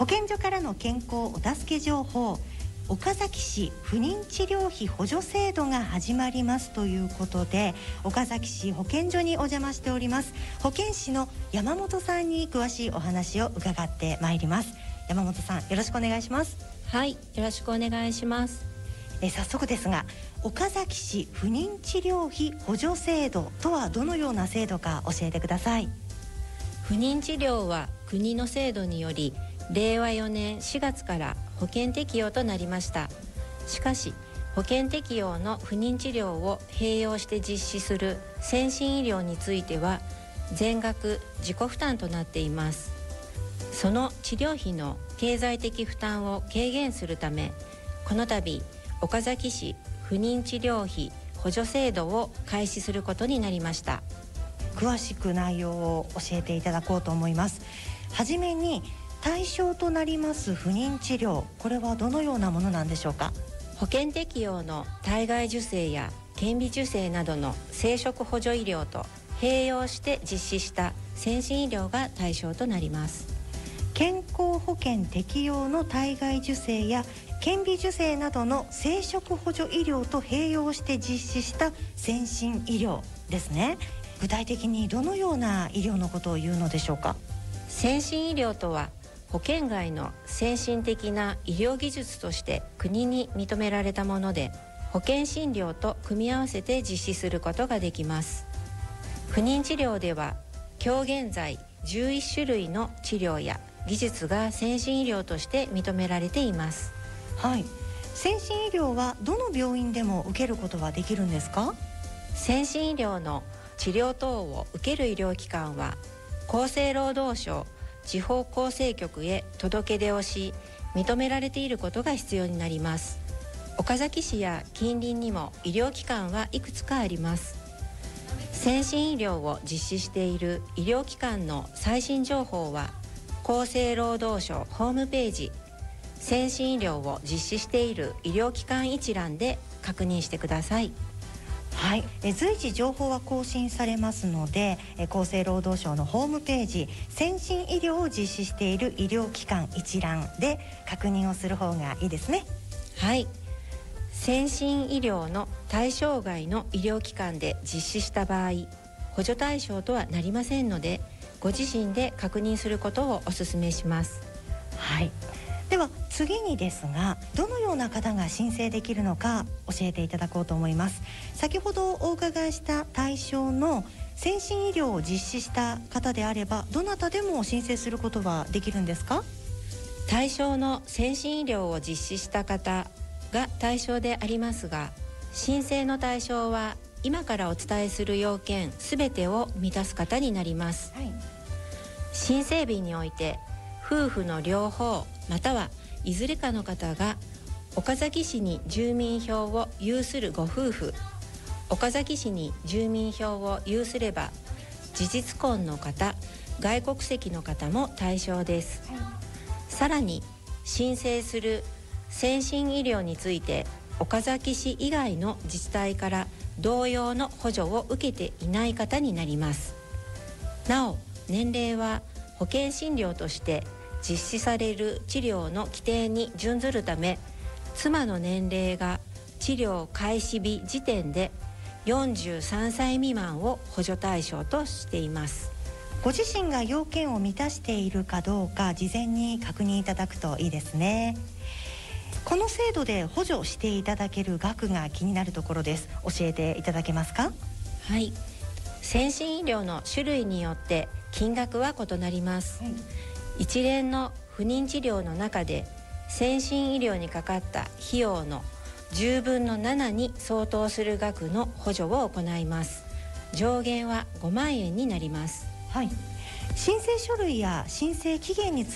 保健所からの健康お助け情報、岡崎市不妊治療費補助制度が始まりますということで、岡崎市保健所にお邪魔しております。保健師の山本さんに詳しいお話を伺ってまいります。山本さん、よろしくお願いします。 はい、よろしくお願いします。 早速ですが、岡崎市不妊治療費補助制度とはどのような制度か教えてください。 不妊治療は国の制度により令和4年4月から保険適用となりました。しかし保険適用の不妊治療を併用して実施する先進医療については全額自己負担となっています。その治療費の経済的負担を軽減するため、この度岡崎市不妊治療費補助制度を開始することになりました。 詳しく内容を教えていただこうと思います。はじめに対象となります不妊治療、これはどのようなものなんでしょうか。 保険適用の体外受精や顕微授精などの生殖補助医療と併用して実施した先進医療が対象となります。 健康保険適用の体外受精や顕微授精などの生殖補助医療と併用して実施した先進医療ですね。具体的にどのような医療のことを言うのでしょうか。 先進医療とは保険外の先進的な医療技術として国に認められたもので、保険診療と組み合わせて実施することができます。不妊治療では今日現在11種類の治療や技術が先進医療として認められています。 はい、先進医療はどの病院でも受けることはできるんですか。 先進医療の治療等を受ける医療機関は厚生労働省地方厚生局へ届け出をし、認められていることが必要になります。岡崎市や近隣にも医療機関はいくつかあります。先進医療を実施している医療機関の最新情報は厚生労働省ホームページ、先進医療を実施している医療機関一覧で確認してください。 はい、随時情報は更新されますので、厚生労働省のホームページ、先進医療を実施している医療機関一覧で確認をする方がいいですね。 はい、先進医療の対象外の医療機関で実施した場合、補助対象とはなりませんので、ご自身で確認することをお勧めします。 はい、では次にですが、どのような方が申請できるのか教えていただこうと思います。先ほどお伺いした対象の先進医療を実施した方であれば、どなたでも申請することはできるんですか。 対象の先進医療を実施した方が対象でありますが、申請の対象は今からお伝えする要件すべてを満たす方になります。はい、申請日において夫婦の両方またはいずれかの方が岡崎市に住民票を有するご夫婦、岡崎市に住民票を有すれば事実婚の方、外国籍の方も対象です。はい、さらに申請する先進医療について岡崎市以外の自治体から同様の補助を受けていない方になります。なお年齢は保険診療として実施される治療の規定に準ずるため、妻の年齢が治療開始日時点で43歳未満を補助対象としています。 ご自身が要件を満たしているかどうか事前に確認いただくといいですね。この制度で補助していただける額が気になるところです。教えていただけますか。 はい、先進医療の種類によって金額は異なります。はい、一連の不妊治療の中で先進医療にかかった費用の10分の7に相当する額の補助を行います。上限は5万円になります。 はい、申請書類や申請期限について